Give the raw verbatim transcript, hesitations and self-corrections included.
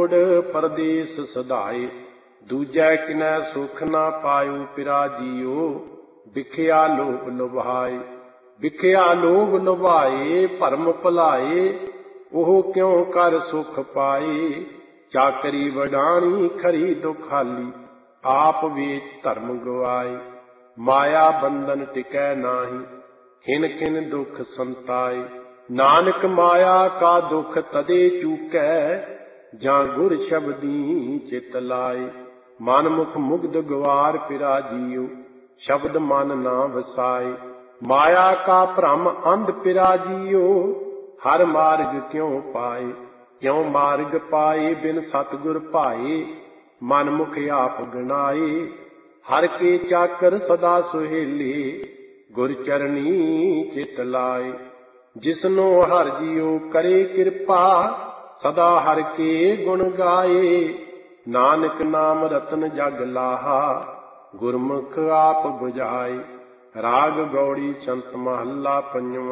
ਛੋੜ ਪਰਦੇਸ ਸਧਾਏ। ਦੂਜੈ ਕਿਨੈ ਸੁਖ ਨਾ ਪਾਇਓ ਪਿਰਾ ਜੀਓ, ਵਿਖਿਆ ਲੋਭ ਲੁਭਾਏ। ਵਿਖਿਆ ਲੋਭ ਲੁਭਾਏ ਭਰਮ ਭੁਲਾਏ, ਉਹ ਕਿਉ ਕਰ ਸੁਖ ਪਾਏ। ਚਾਕਰੀ ਵਡਾਣੀ ਖਰੀ ਦੁਖਾਲੀ, ਆਪ ਵੇਚ ਧਰਮ ਗਵਾਏ। ਮਾਇਆ ਬੰਧਨ ਟਿਕੈ ਨਾਹੀ, ਖਿਨ ਖਿਨ ਦੁਖ ਸੰਤਾਏ। ਨਾਨਕ ਮਾਇਆ ਕਾ ਦੁਖ ਤਦੇ ਚੂਕੈ, ਜਾਂ ਗੁਰ ਸ਼ਬਦੀ ਚਿਤ ਲਾਏ। ਮਨ ਮੁਖ ਮੁਗਧ ਗਵਾਰ ਪਿਰਾ ਜੀਓ, ਸ਼ਬਦ ਮਨ ਨਾ ਵਸਾਏ। ਮਾਇਆ ਕਾ ਭ੍ਰਮ ਅੰਧ ਪਿਰਾ ਜੀਓ, ਹਰ ਮਾਰਗ ਕਿਉ ਪਾਏ। ਕਿਉ ਮਾਰਗ ਪਾਏ ਬਿਨ ਸਤਿਗੁਰ ਭਾਏ, ਮਨ ਮੁਖ ਆਪ ਗਣਾਏ। ਹਰ ਕੇ ਚਾਕਰ ਸਦਾ ਸੁਹੇਲੇ, ਗੁਰ ਚਰਨੀ ਚਿਤ ਲਾਏ। ਜਿਸਨੋ ਹਰਿ ਜੀਓ ਕਰੇ ਕਿਰਪਾ, ਸਦਾ ਹਰਿ ਕੇ ਗੁਣ ਗਾਏ। ਨਾਨਕ ਨਾਮ ਰਤਨ ਜਗ ਲਾਹਾ, ਗੁਰਮੁਖ ਆਪ 부ਝਾਏ। ਰਾਗ ਗੌੜੀ ਚੰਤ ਮਹੱਲਾ ਪੰਜਵਾਂ।